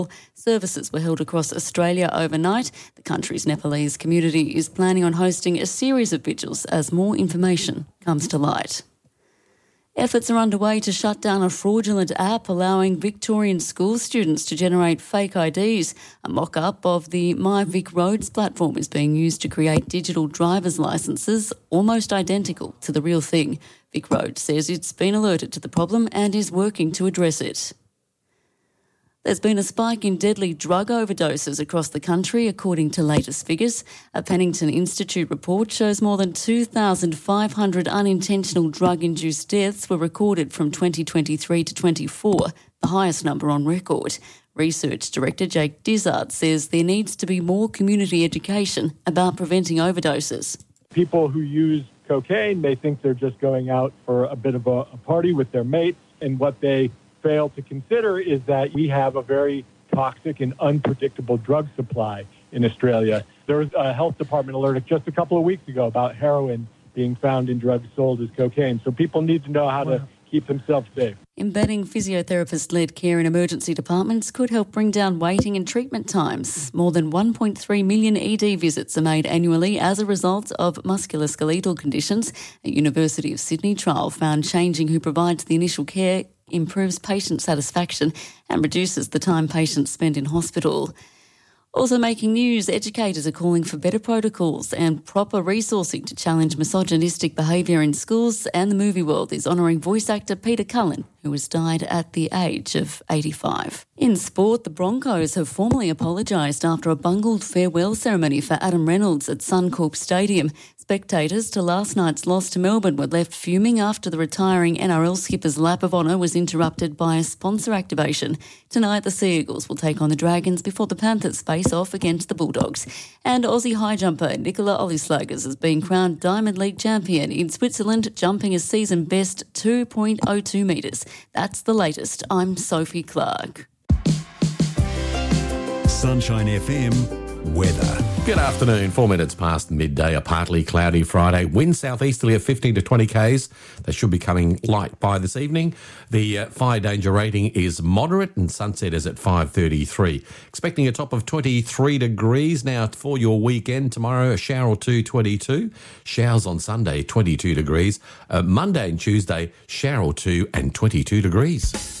Services were held across Australia overnight. The country's Nepalese community is planning on hosting a series of vigils as more information comes to light. Efforts are underway to shut down a fraudulent app allowing Victorian school students to generate fake IDs. A mock-up of the My Vic Roads platform is being used to create digital driver's licences almost identical to the real thing. Vic Roads says it's been alerted to the problem and is working to address it. There's been a spike in deadly drug overdoses across the country, according to latest figures. A Pennington Institute report shows more than 2,500 unintentional drug-induced deaths were recorded from 2023 to 24, the highest number on record. Research Director Jake Dizzard says there needs to be more community education about preventing overdoses. People who use cocaine, they think they're just going out for a bit of a party with their mates, and what they fail to consider is that we have a very toxic and unpredictable drug supply in Australia. There was a health department alert just a couple of weeks ago about heroin being found in drugs sold as cocaine. So people need to know how to keep themselves safe. Embedding physiotherapist-led care in emergency departments could help bring down waiting and treatment times. More than 1.3 million ED visits are made annually as a result of musculoskeletal conditions. A University of Sydney trial found changing who provides the initial care improves patient satisfaction and reduces the time patients spend in hospital. Also making news, educators are calling for better protocols and proper resourcing to challenge misogynistic behaviour in schools, and the movie world is honouring voice actor Peter Cullen, who has died at the age of 85. In sport, the Broncos have formally apologised after a bungled farewell ceremony for Adam Reynolds at Suncorp Stadium. Spectators to last night's loss to Melbourne were left fuming after the retiring NRL skipper's lap of honour was interrupted by a sponsor activation. Tonight, the Sea Eagles will take on the Dragons before the Panthers face off against the Bulldogs. And Aussie high jumper Nicola Ollislagers has been crowned Diamond League champion in Switzerland, jumping a season best 2.02 metres. That's the latest. I'm Sophie Clark. Sunshine FM weather. Good afternoon, 4 minutes past midday, a partly cloudy Friday. Wind southeasterly at 15 to 20 k's. They should be coming light by this evening. The fire danger rating is moderate and sunset is at 5:33. Expecting a top of 23 degrees now for your weekend. Tomorrow, a shower or two, 22. Showers on Sunday, 22 degrees. Monday and Tuesday, shower or two and 22 degrees.